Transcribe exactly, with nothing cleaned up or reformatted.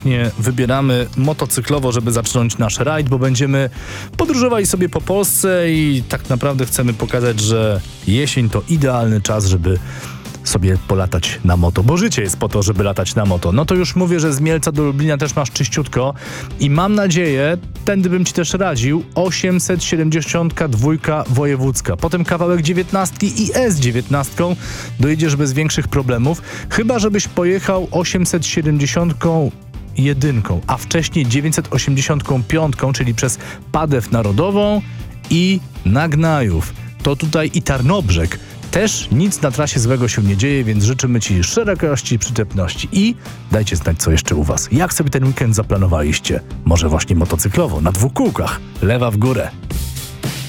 Nie wybieramy motocyklowo, żeby zacząć nasz rajd, bo będziemy podróżowali sobie po Polsce i tak naprawdę chcemy pokazać, że jesień to idealny czas, żeby sobie polatać na moto, bo życie jest po to, żeby latać na moto. No to już mówię, że z Mielca do Lublina też masz czyściutko i mam nadzieję, tędy bym ci też radził, osiemset siedemdziesiąt dwa wojewódzka, potem kawałek dziewiętnastki i S dziewiętnastką dojedziesz bez większych problemów, chyba żebyś pojechał osiemset siedemdziesiątką jedynką, a wcześniej dziewięćset osiemdziesiątką piątką, czyli przez Padew Narodową i Nagnajów. To tutaj i Tarnobrzeg. Też nic na trasie złego się nie dzieje, więc życzymy ci szerokości, przyczepności i dajcie znać, co jeszcze u was. Jak sobie ten weekend zaplanowaliście? Może właśnie motocyklowo, na dwóch kółkach, lewa w górę.